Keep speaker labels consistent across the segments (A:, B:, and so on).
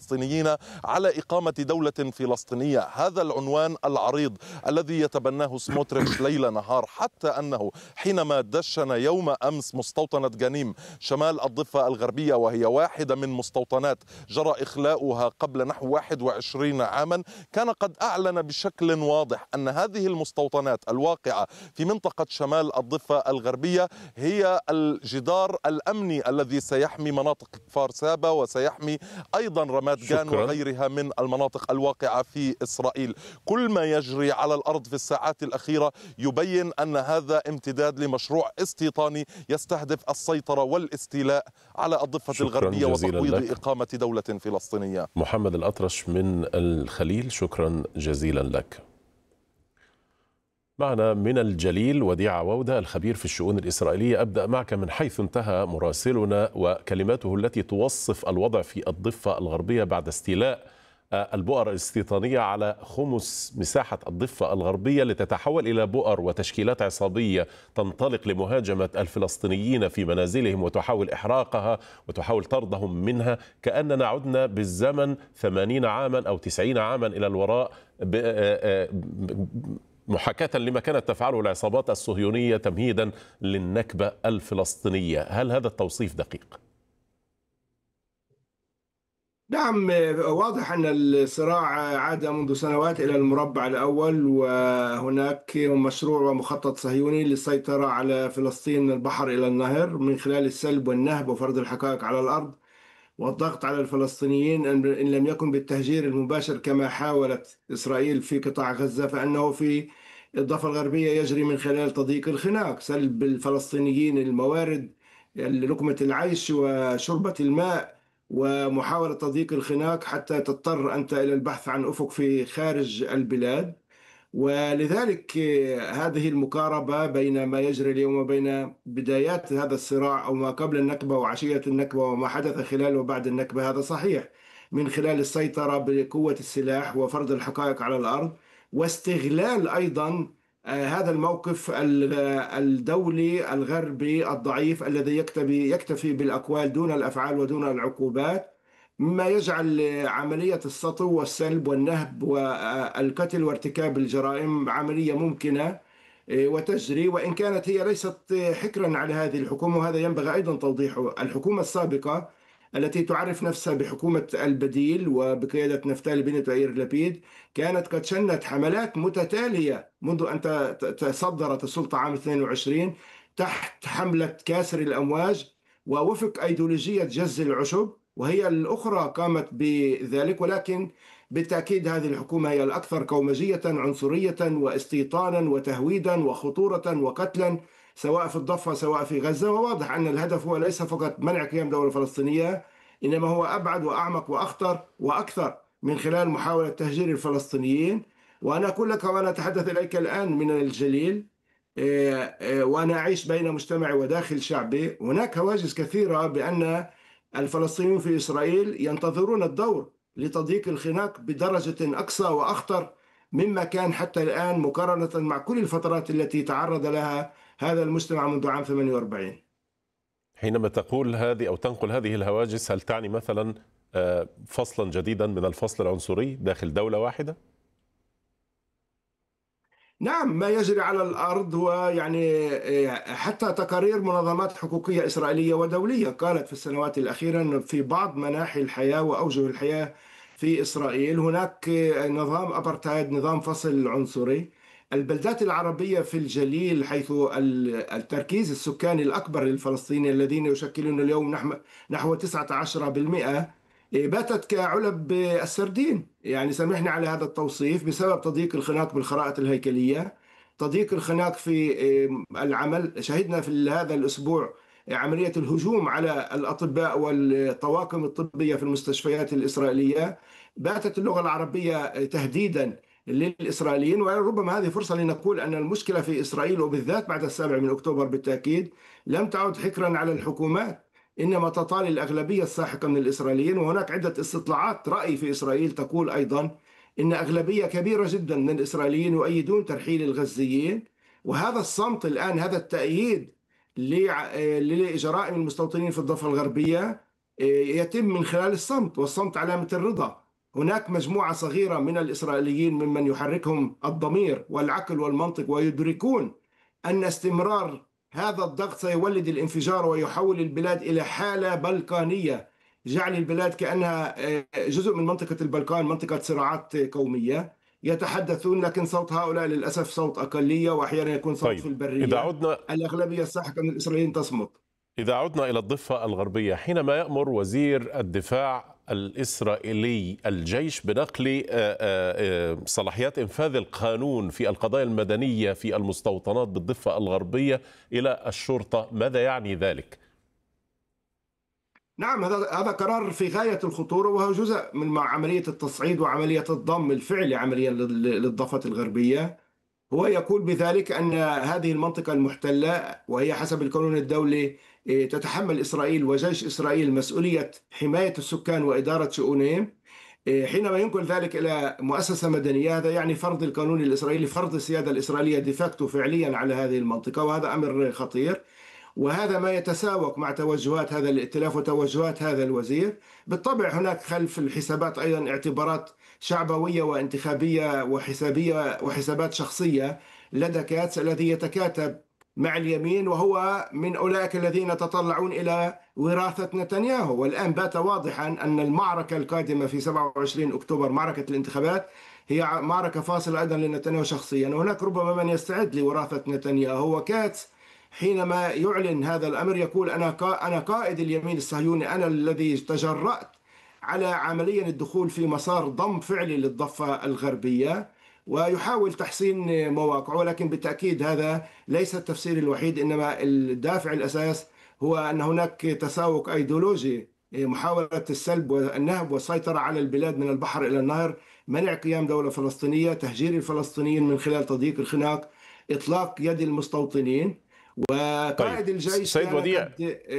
A: الفلسطينيين على إقامة دولة فلسطينية. هذا العنوان العريض الذي يتبناه سموتريتش ليل نهار، حتى أنه حينما دشن يوم أمس مستوطنة جنيم شمال الضفة الغربية، وهي واحدة من مستوطنات جرى إخلاؤها قبل نحو 21 عاما، كان قد أعلن بشكل واضح أن هذه المستوطنات الواقعة في منطقة شمال الضفة الغربية هي الجدار الأمني الذي سيحمي مناطق كفار سابا وسيحمي أيضا رمات جان وغيرها من المناطق الواقعة في إسرائيل. كل ما يجري على الأرض في الساعات الأخيرة يبين أن هذا امتداد لمشروع استيطاني يستهدف السيطرة والاستيلاء على الضفة الغربية وتقويض إقامة دولة فلسطينية.
B: محمد الأطرش من الخليل، شكرا جزيلا لك. معنا من الجليل وديع عوودة الخبير في الشؤون الإسرائيلية. أبدأ معك من حيث انتهى مراسلنا وكلماته التي توصف الوضع في الضفة الغربية بعد استيلاء البؤر الاستيطانية على خمس مساحة الضفة الغربية لتتحول إلى بؤر وتشكيلات عصابية تنطلق لمهاجمة الفلسطينيين في منازلهم وتحاول إحراقها وتحاول طردهم منها، كأننا عدنا بالزمن 80 عاما أو 90 عاما إلى الوراء، محاكاة لما كانت تفعله العصابات الصهيونية تمهيدا للنكبة الفلسطينية. هل هذا التوصيف دقيق؟
C: نعم، واضح أن الصراع عاد منذ سنوات إلى المربع الأول، وهناك مشروع ومخطط صهيوني للسيطرة على فلسطين من البحر إلى النهر من خلال السلب والنهب وفرض الحقائق على الأرض والضغط على الفلسطينيين، إن لم يكن بالتهجير المباشر كما حاولت إسرائيل في قطاع غزة، فإنه في الضفة الغربية يجري من خلال تضييق الخناق، سلب الفلسطينيين الموارد، لقمة العيش وشربة الماء، ومحاولة تضييق الخناق حتى تضطر أنت إلى البحث عن أفق في خارج البلاد. ولذلك هذه المقاربة بين ما يجري اليوم وبين بدايات هذا الصراع أو ما قبل النكبة وعشية النكبة وما حدث خلال وبعد النكبة، هذا صحيح، من خلال السيطرة بقوة السلاح وفرض الحقائق على الأرض، واستغلال أيضا هذا الموقف الدولي الغربي الضعيف الذي يكتفي بالأقوال دون الأفعال ودون العقوبات، مما يجعل عملية السطو والسلب والنهب والقتل وارتكاب الجرائم عملية ممكنة وتجري، وإن كانت هي ليست حكرا على هذه الحكومة. وهذا ينبغي أيضا توضيحه. الحكومة السابقة التي تعرف نفسها بحكومة البديل وبقيادة نفتالي بنت ويائير لبيد كانت قد شنت حملات متتالية منذ أن تصدرت السلطة عام 22 تحت حملة كاسر الأمواج ووفق أيديولوجية جز العشب، وهي الأخرى قامت بذلك. ولكن بالتأكيد هذه الحكومة هي الأكثر قومجية عنصرية واستيطانا وتهويدا وخطورة وقتلا، سواء في الضفة سواء في غزة. وواضح أن الهدف هو ليس فقط منع قيام دولة فلسطينية، إنما هو أبعد وأعمق وأخطر وأكثر من خلال محاولة تهجير الفلسطينيين. وأنا أقول لك وأنا أتحدث إليك الآن من الجليل، وأنا أعيش بين مجتمعي وداخل شعبي، هناك هواجس كثيرة بأن الفلسطينيون في إسرائيل ينتظرون الدور لتضييق الخناق بدرجة أقصى وأخطر مما كان حتى الآن، مقارنة مع كل الفترات التي تعرض لها هذا المجتمع منذ عام 48.
B: حينما تقول هذه أو تنقل هذه الهواجس، هل تعني مثلا فصلا جديدا من الفصل العنصري داخل دولة واحدة؟
C: نعم، ما يجري على الأرض، ويعني حتى تقارير منظمات حقوقية إسرائيلية ودولية قالت في السنوات الأخيرة أن في بعض مناحي الحياة وأوجه الحياة في إسرائيل هناك نظام أبرتايد، نظام فصل عنصري. البلدات العربية في الجليل حيث التركيز السكاني الأكبر للفلسطينيين الذين يشكلون اليوم نحو 19% باتت كعلب السردين، يعني سامحني على هذا التوصيف، بسبب تضييق الخناق بالخرائط الهيكلية، تضييق الخناق في العمل. شهدنا في هذا الأسبوع عملية الهجوم على الأطباء والطواقم الطبية في المستشفيات الإسرائيلية. باتت اللغة العربية تهديدا للإسرائيليين، وربما هذه فرصة لنقول أن المشكلة في إسرائيل وبالذات بعد 7 أكتوبر بالتأكيد لم تعد حكرا على الحكومات، إنما تطال الأغلبية الساحقة من الإسرائيليين. وهناك عدة استطلاعات رأي في إسرائيل تقول أيضا إن أغلبية كبيرة جدا من الإسرائيليين يؤيدون ترحيل الغزيين. وهذا الصمت الآن، هذا التأييد لجرائم المستوطنين في الضفة الغربية يتم من خلال الصمت، والصمت علامة الرضا. هناك مجموعة صغيرة من الإسرائيليين ممن يحركهم الضمير والعقل والمنطق، ويدركون أن استمرار هذا الضغط سيولد الانفجار ويحول البلاد إلى حالة بلقانية، جعل البلاد كأنها جزء من منطقة البلقان، منطقة صراعات قومية. يتحدثون، لكن صوت هؤلاء للأسف صوت أقلية، وأحيانا يكون صوت
B: طيب،
C: في البرية. الأغلبية الساحقة من الإسرائيليين تصمت.
B: إذا عدنا إلى الضفة الغربية، حينما يأمر وزير الدفاع الإسرائيلي الجيش بنقل صلاحيات إنفاذ القانون في القضايا المدنية في المستوطنات بالضفة الغربية إلى الشرطة، ماذا يعني ذلك؟
C: نعم، هذا قرار في غاية الخطورة، وهو جزء من عملية التصعيد وعملية الضم الفعلي عمليا للضفة الغربية. هو يقول بذلك أن هذه المنطقة المحتلة، وهي حسب القانون الدولي تتحمل إسرائيل وجيش إسرائيل مسؤولية حماية السكان وإدارة شؤونهم. حينما ينقل ذلك إلى مؤسسة مدنية، هذا يعني فرض القانون الإسرائيلي، فرض السيادة الإسرائيلية ديفاكتو فعليا على هذه المنطقة، وهذا أمر خطير. وهذا ما يتساوق مع توجهات هذا الائتلاف وتوجهات هذا الوزير. بالطبع هناك خلف الحسابات أيضا اعتبارات شعبوية وانتخابية وحسابية وحسابات شخصية لدى كاتس الذي يتكاتب مع اليمين، وهو من أولئك الذين يتطلعون إلى وراثة نتنياهو. والآن بات واضحا أن المعركة القادمة في 27 أكتوبر، معركة الانتخابات، هي معركة فاصلة أيضا لنتنياهو شخصيا. هناك ربما من يستعد لوراثة نتنياهو، وكاتس حينما يعلن هذا الأمر يقول أنا قائد اليمين الصهيوني، أنا الذي تجرأت على عمليا الدخول في مسار ضم فعلي للضفة الغربية، ويحاول تحسين مواقعه. ولكن بالتأكيد هذا ليس التفسير الوحيد، إنما الدافع الأساس هو أن هناك تساوق أيديولوجي، محاولة السلب والنهب والسيطرة على البلاد من البحر إلى النهر، منع قيام دولة فلسطينية، تهجير الفلسطينيين من خلال تضييق الخناق، إطلاق يد المستوطنين. وقائد الجيش
B: سيد وديع،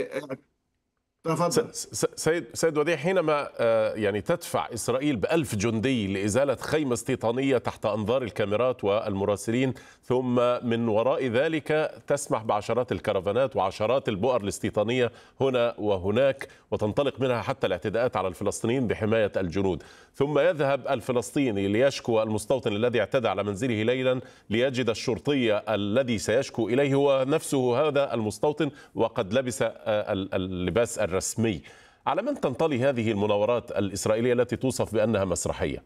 C: تفضل.
B: سيد وديع، حينما يعني تدفع إسرائيل ب1000 جندي لإزالة خيمة استيطانية تحت أنظار الكاميرات والمراسلين، ثم من وراء ذلك تسمح بعشرات الكرفانات وعشرات البؤر الاستيطانية هنا وهناك، وتنطلق منها حتى الاعتداءات على الفلسطينيين بحماية الجنود، ثم يذهب الفلسطيني ليشكو المستوطن الذي اعتدى على منزله ليلا ليجد الشرطي الذي سيشكو إليه هو نفسه هذا المستوطن وقد لبس اللباس الرسمي. على من تنطلي هذه المناورات الإسرائيلية التي توصف بأنها مسرحية؟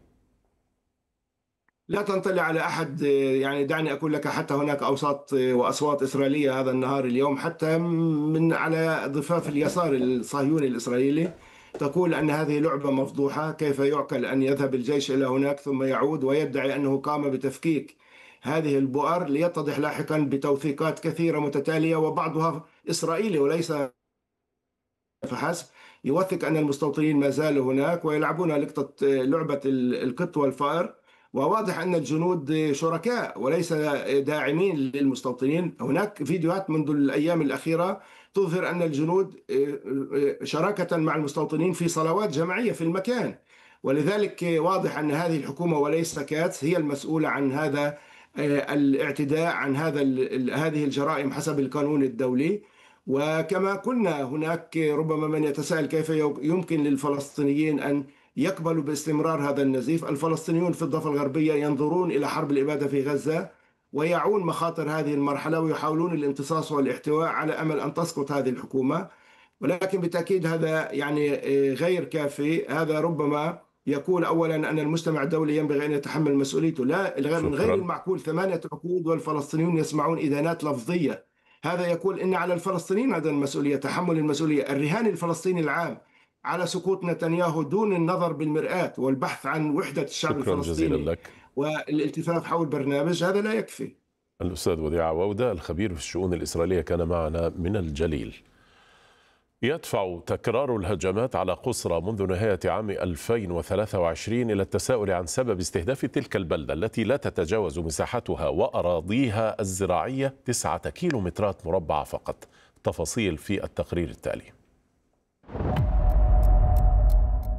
C: لا تنطلي على أحد. يعني دعني أقول لك، حتى هناك أوساط وأصوات إسرائيلية هذا النهار اليوم، حتى من على ضفاف اليسار الصهيوني الإسرائيلي، تقول أن هذه لعبة مفضوحة. كيف يعقل أن يذهب الجيش إلى هناك ثم يعود ويدعي أنه قام بتفكيك هذه البؤر، ليتضح لاحقا بتوثيقات كثيرة متتالية وبعضها إسرائيلي وليس فحسب، يوثق أن المستوطنين ما زالوا هناك ويلعبون لعبة القط والفأر. وواضح أن الجنود شركاء وليس داعمين للمستوطنين. هناك فيديوهات منذ الأيام الأخيرة تظهر أن الجنود شراكة مع المستوطنين في صلوات جماعية في المكان. ولذلك واضح أن هذه الحكومة وليس كاتس هي المسؤولة عن هذا الاعتداء، عن هذه الجرائم حسب القانون الدولي. وكما قلنا، هناك ربما من يتساءل كيف يمكن للفلسطينيين أن يقبلوا باستمرار هذا النزيف. الفلسطينيون في الضفة الغربية ينظرون إلى حرب الإبادة في غزة ويعون مخاطر هذه المرحلة ويحاولون الامتصاص والاحتواء على أمل أن تسقط هذه الحكومة. ولكن بالتأكيد هذا يعني غير كافي. هذا ربما يقول أولا أن المجتمع الدولي ينبغي أن يتحمل مسؤوليته. من غير المعقول 8 عقود والفلسطينيون يسمعون إدانات لفظية. هذا يقول إن على الفلسطينيين أيضا المسؤولية، تحمل المسؤولية. الرهان الفلسطيني العام على سقوط نتنياهو دون النظر بالمرآة والبحث عن وحدة الشعب الفلسطيني
B: لك.
C: والالتفاف حول برنامج، هذا لا يكفي.
B: الأستاذ وديع عوودة الخبير في الشؤون الإسرائيلية كان معنا من الجليل. يدفع تكرار الهجمات على قصرى منذ نهاية عام 2023 إلى التساؤل عن سبب استهداف تلك البلدة التي لا تتجاوز مساحتها وأراضيها الزراعية 9 كيلومترات مربعة فقط. تفاصيل في التقرير التالي.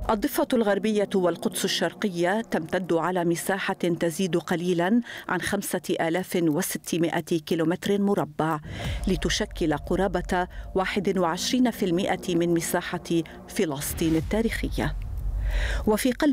D: الضفة الغربية والقدس الشرقية تمتد على مساحة تزيد قليلا عن 5600 كيلومتر مربع، لتشكل قرابة 21% من مساحة فلسطين التاريخية. وفي قلب